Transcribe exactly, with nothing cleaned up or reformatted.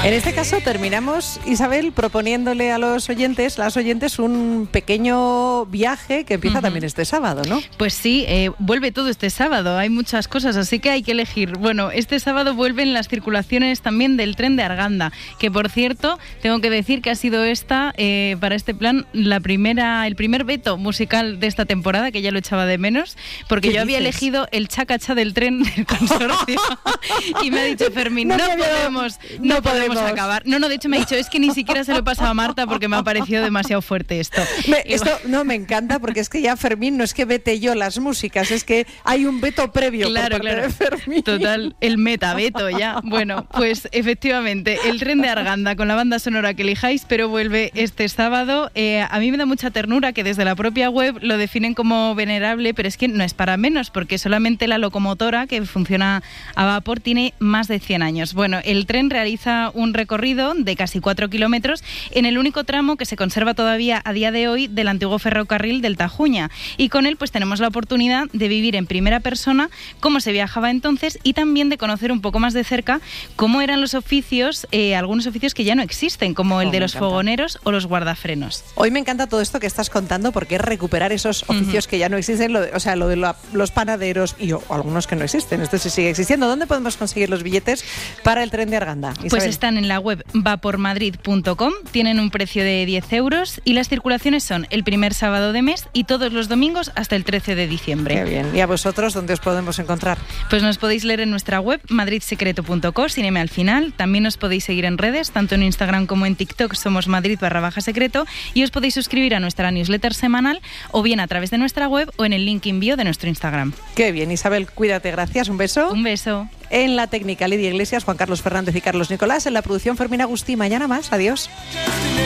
En este caso terminamos, Isabel, proponiéndole a los oyentes, las oyentes, un pequeño viaje que empieza uh-huh. también este sábado, ¿no? Pues sí, eh, vuelve todo este sábado, hay muchas cosas, así que hay que elegir. Bueno, este sábado vuelven las circulaciones también del tren de Arganda, que por cierto, tengo que decir que ha sido esta, eh, para este plan, la primera, el primer veto musical de esta temporada, que ya lo echaba de menos, porque yo dices? había elegido el chacacha del tren del consorcio y me ha dicho Fermín, no, no podemos, no, no podemos acabar. No, no, de hecho me ha dicho, es que ni siquiera se lo he pasado a Marta porque me ha parecido demasiado fuerte esto. Me, esto no me encanta porque es que ya Fermín no es que vete yo las músicas, es que hay un veto previo claro, por parte claro. de Fermín. Total, el metaveto ya. Bueno, pues efectivamente, el tren de Arganda con la banda sonora que elijáis, pero vuelve este sábado. Eh, a mí me da mucha ternura que desde la propia web lo definen como venerable, pero es que no es para menos porque solamente la locomotora que funciona a vapor tiene más de cien años. Bueno, el tren realiza un recorrido de casi cuatro kilómetros en el único tramo que se conserva todavía a día de hoy del antiguo ferrocarril del Tajuña, y con él pues tenemos la oportunidad de vivir en primera persona cómo se viajaba entonces y también de conocer un poco más de cerca cómo eran los oficios, eh, algunos oficios que ya no existen, como el oh, de los encanta. fogoneros o los guardafrenos. Hoy me encanta todo esto que estás contando porque es recuperar esos oficios uh-huh. que ya no existen, lo de, o sea, lo de la, los panaderos y o, algunos que no existen. Esto sí sigue existiendo. ¿Dónde podemos conseguir los billetes para el tren de Arganda, Isabel? Pues están en la web vapormadrid punto com, tienen un precio de diez euros y las circulaciones son el primer sábado de mes y todos los domingos hasta el trece de diciembre. Qué bien. ¿Y a vosotros dónde os podemos encontrar? Pues nos podéis leer en nuestra web madrid secreto punto co, sin M al final. También nos podéis seguir en redes, tanto en Instagram como en TikTok somos madrid barra baja secreto, y os podéis suscribir a nuestra newsletter semanal o bien a través de nuestra web o en el link en bio de nuestro Instagram. Qué bien, Isabel, cuídate, gracias, un beso. Un beso. En la técnica Lidia Iglesias, Juan Carlos Fernández y Carlos Nicolás, en la producción Fermín Agustí. Mañana más, adiós.